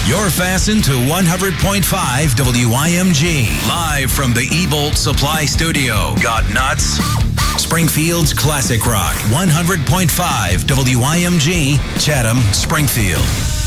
You're fastened to 100.5 WYMG. Live from the E-Bolt Supply Studio. Got nuts? Springfield's Classic Rock. 100.5 WYMG, Chatham, Springfield.